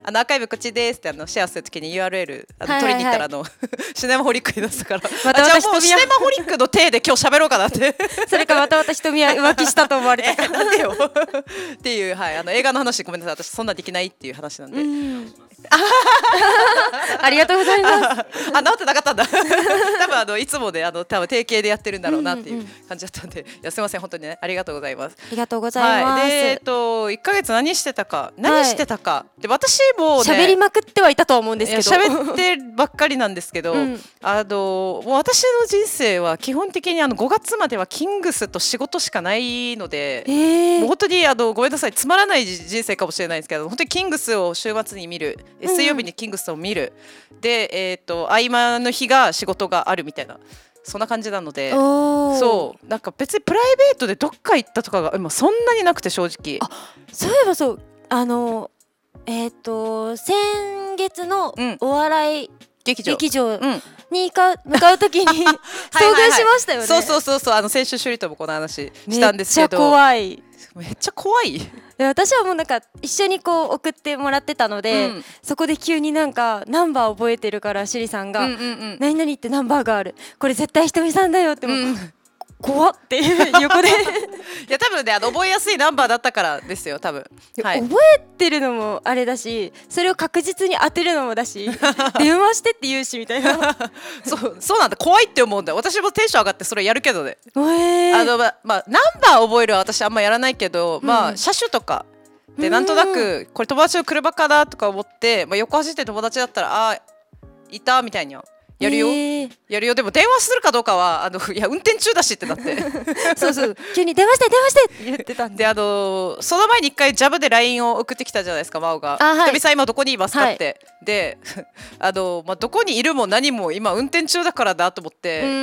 アーカイブこっちですってシェアするときに URL 取りに行ったらシネマホリックに出したから、じゃあもうシネマホリックの体で今日喋ろうかなってそれかまた私とみは浮気したと思われたからなんでよっていう、はい、映画の話ごめんなさい、私そんなできないっていう話なんで、 ありがとうございます治ってなかったんだ多分いつもで多分定型でやってるんだろうなっていう感じだったんで、いやすいません本当にね、ありがとうございます。 ありがとうございます、 はい、で1ヶ月何してたかで私もね喋りまくってはいたと思うんですけど、 喋ってばっかりなんですけど、もう私の人生は基本的に5月まではキングスと仕事しかないので、もう本当にごめんなさい、つまらない人生かもしれないですけど、本当にキングスを週末に見る、水曜日にキングスを見るで、合間の日が仕事があるみたいな、そんな感じなので、そうなんか別にプライベートでどっか行ったとかが今そんなになくて、正直。 そういえばそう先月のお笑い劇場に向かうときに遭遇しましたよね。 そう先週シュリともこの話したんですけど、めっちゃ怖い。 私はもうなんか一緒にこう送ってもらってたので、そこで急になんかナンバー覚えてるから、シュリさんが何々ってナンバーがある、これ絶対ひとみさんだよって、も怖って横でいや多分ね覚えやすいナンバーだったからですよ多分、 はい、覚えてるのもあれだし、それを確実に当てるのもだし電話してって言うしみたいなそうなんだ、怖いって思うんだよ。私もテンション上がってそれやるけどね、ナンバー覚えるは私あんまやらないけど、車種とかでなんとなくこれ友達の車かなとか思って、横走って友達だったらいたみたいにやるよ、でも電話するかどうかはいや運転中だしってなってそう急に電話してって言ってたんで、 その前に一回ジャブで LINE を送ってきたじゃないですか、真央が。ひとみさん今どこにいますかって、でどこにいるも何も今運転中だからだと思って、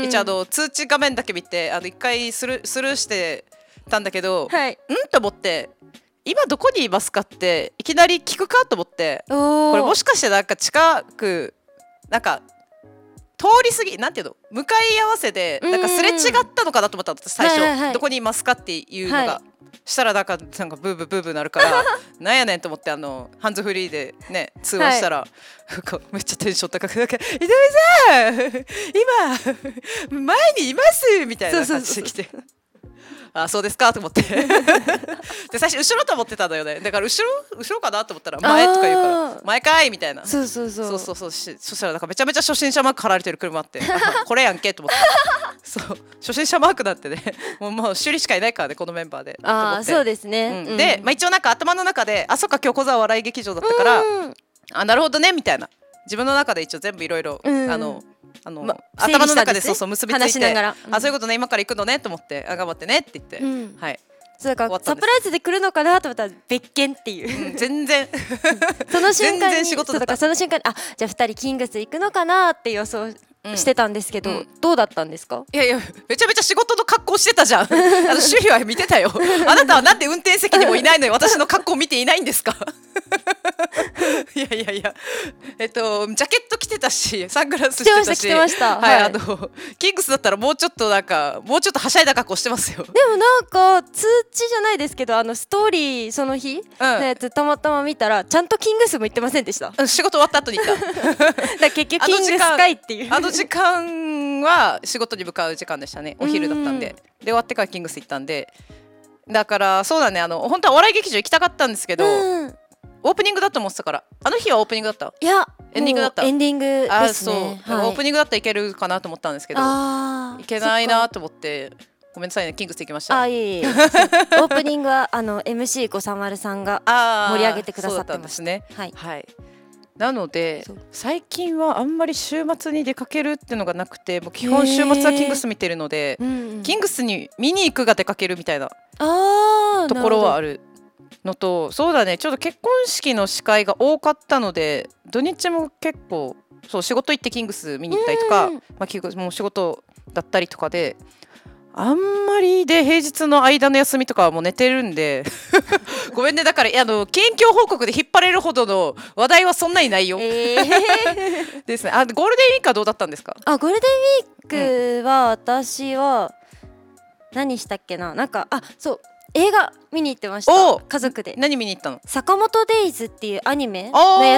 一応通知画面だけ見て一回スルーしてたんだけど、と思って、今どこにいますかっていきなり聞くかと思って、これもしかしてなんか近くなんか通り過ぎなんていうの、向かい合わせでなんかすれ違ったのかなと思ったの私最初、どこにいますかっていうのが、したらなんかブーブーなるからなんやねんと思って、ハンズフリーでね通話したら、めっちゃテンション高く、なんか井上さん今前にいますみたいな感じで来てそうですかと思ってで最初後ろと思ってたんだよね。だから後ろかなと思ったら前とか言うから前かいみたいな。そうそしたらなんかめちゃめちゃ初心者マーク貼られてる車あってこれやんけと思ってそう初心者マークだってねもう首里しかいないからねこのメンバーで。 そうですね、 で、一応なんか頭の中でそっか今日小沢笑い劇場だったからなるほどねみたいな、自分の中で一応全部いろいろ頭の中でそう結びついて、そういうことね今から行くのねと思って、頑張ってねって言って、はい。 そうだからサプライズで来るのかなと思ったら別件っていう、 全然その瞬間に仕事だった。 その瞬間にじゃあ2人キングス行くのかなって予想してたんですけど、どうだったんですか？ いやめちゃめちゃ仕事の格好してたじゃん趣里は見てたよあなたはなんで運転席にもいないのに私の格好を見ていないんですかいやジャケット着てたしサングラスしてたし、 着てました、 はい、キングスだったらもうちょっとはしゃいだ格好してますよ。 でもなんか通知じゃないですけどストーリーその日のやつたまたま見たらちゃんとキングスも行ってませんでした？ 仕事終わった後に行っただ結局キングス会っていう時間は仕事に向かう時間でしたね。お昼だったんで、終わってからキングス行ったんで、だからそうだね、本当はお笑い劇場行きたかったんですけど、オープニングだと思ってたから。あの日はオープニングだった？ いやエンディングだった。 エンディングですね。 オープニングだったらいけるかなと思ったんですけど、いけないなと思ってごめんなさいね、キングス行きました。 いえオープニングはMC ごさまるさんが盛り上げてくださってましたね。 はい。なので最近はあんまり週末に出かけるっていうのがなくて、もう基本週末はキングス見てるので、キングスに見に行くが出かけるみたいなところはあるのと、そうだね、ちょっと結婚式の司会が多かったので土日も結構仕事行ってキングス見に行ったりとか、もう仕事だったりとかであんまりで平日の間の休みとかはもう寝てるんでごめんね。だから近況報告で引っ張れるほどの話題はそんなにないよ、ですね。ゴールデンウィークはどうだったんですか？ ゴールデンウィークは私は何したっけな、なんかそう映画見に行ってました。家族で。 何見に行ったの？ 坂本デイズっていうアニメのや